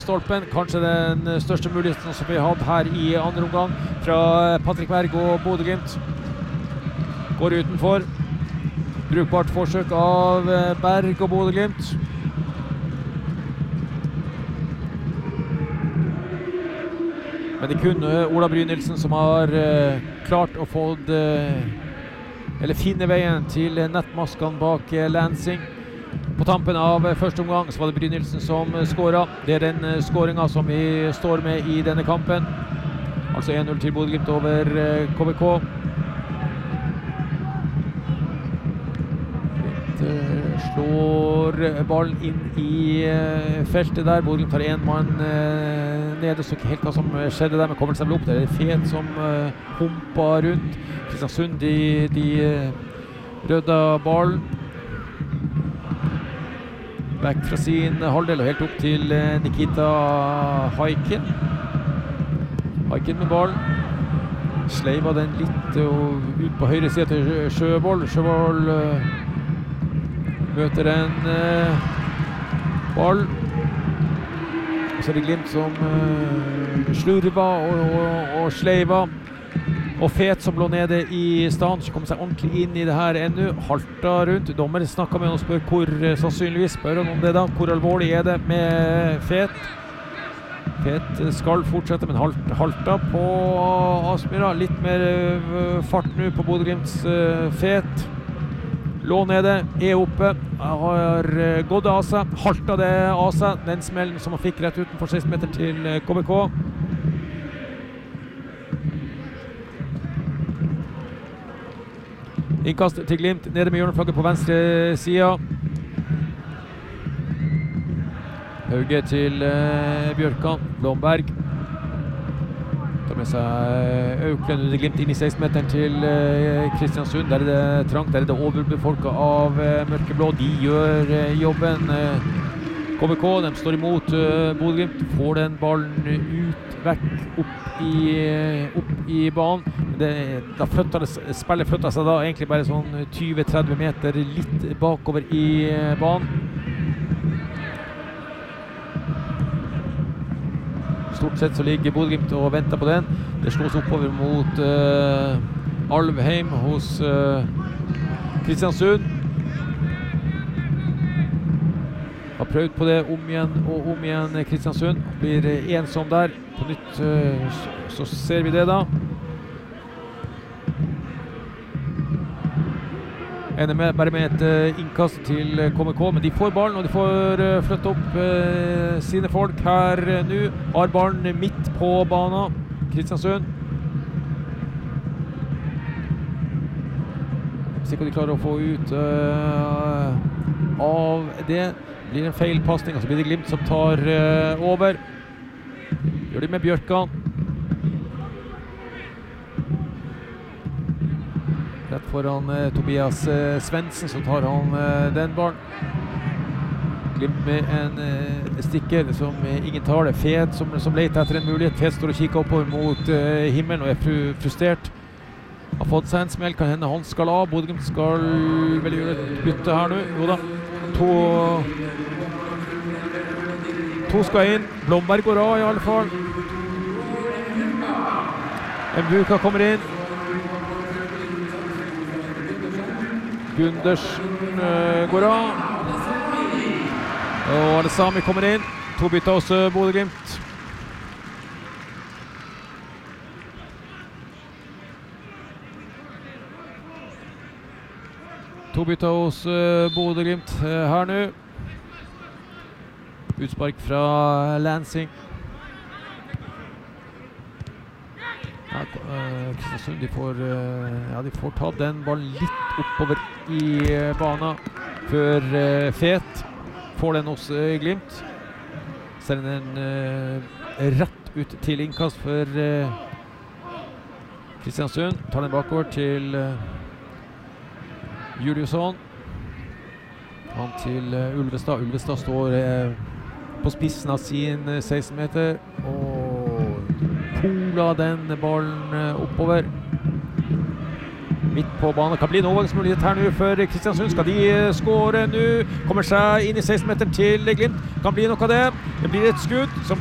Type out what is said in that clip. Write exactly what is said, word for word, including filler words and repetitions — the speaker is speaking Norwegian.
Stolpen, kanskje den største muligheten som vi har hatt her i andre omgang fra Patrick Berg og Bodø/Glimt. Går utenfor. Brukbart forsøk av Berg og Bodø/Glimt. Men det kun Ola Brynildsen som har uh, klart å få uh, eller finne veien til nettmaskene bak uh, Lansing. På tampen av første omgang så var det Brynildsen som skåret. Det er den uh, skåringen som vi står med i denne kampen. Altså en null til Bodø/Glimt over uh, K B K. Slår ballen inn i uh, feltet der. Bodø/Glimt har en mann uh, nede, så ikke helt hva som skjedde der, men kommer seg vel opp. Det er Fet som uh, humper rundt. Kristiansund, de, de uh, rødda ballen vekk fra sin halvdel og helt opp til uh, Nikita Haikin. Haikin med ballen. Sleiva den litt uh, ut på høyre side til Sjøvold. Sjøvold uh, møter en uh, ball. Så er det Glimt som uh, slurva og, og, og sleiva. Og Fet som lå nede i stand, så kom seg ordentlig inn i det her ennå. Halta rundt. Dommer snakket med han og spør hvor, uh, sannsynligvis spør han om det da. Hvor alvorlig er det med Fet? Fet skal fortsette, men halt, halta på Aspmyra. Litt mer uh, fart nå på Bodø/Glimts uh, Fet. Lå nede, er oppe, har gått av seg, halta det av seg, den smellen som han fikk rett utenfor seksten meter til K B K. Innkast til Glimt, nede med hjørneflagget på venstre siden. Hauge til uh, Bjørkan, Blomberg. Tar med seg Auklend under Glimt inn i seksten meteren til uh, Kristiansund. Der er det trangt, der er det overbefolket av uh, mørkeblå. De gjør uh, jobben. Uh, K B K, de står imot uh, Bodø/Glimt, får den ballen ut, vekk, opp i, uh, opp i banen. Det, da flytter det, spillet flytter seg da egentlig bare sånn tjue til tretti meter litt bakover i uh, banen. Stort sett så ligger Bodø/Glimt og venter på den. Det slås oppover mot uh, Alvheim hos uh, Kristiansund. Har prøvd på det om igjen og om igjen Kristiansund. Blir ensom der. På nytt uh, så ser vi det da. Ender med, bare med et uh, innkast til uh, K B K, men de får ballen og de får uh, flytte opp uh, sine folk her uh, nå. Har ballen midt på banen, Kristiansund. Hvis ikke de klarer å få ut uh, av det, blir en feil passning, og så blir det Glimt som tar uh, over. Gjør de med Bjørkan. Rett foran eh, Tobias eh, Svendsen, så tar han eh, den ballen. Glimt med en eh, stikker som eh, ingen tar det. Fet som, som leter etter en mulighet. Fet står og kikker oppover mot eh, himmelen og er fru, frustrert. Har fått seg en smell, kan hende han skal av. Bodø/Glimt skal vel gjøre et bytte her nå. Jo da, to, to skal inn. Blomberg går av i alle fall. Mbuka kommer inn. Gundersen uh, går av. Og Alesami kommer inn. To bytter hos uh, Bodø/Glimt. To bytter hos uh, Bodø/Glimt uh, her nå. Utspark fra Lansing. Ja, uh, Kristiansund, de får, uh, ja, de får ta den ballen litt oppover i uh, banen før uh, Fet får den hos uh, Glimt. Sender den uh, rett ut til innkast for uh, Kristiansund. Tar den bakover til uh, Juliusson. Han til uh, Ulvestad. Ulvestad står uh, på spissen av sin uh, seksten meter og pola den ballen oppover. Midt på banen. Kan bli en overgangsmulighet her nå for Kristiansund. Skal de skåre nå? Kommer seg inn i seksten meter til Glimt. Kan bli noe av det. blir et skudd som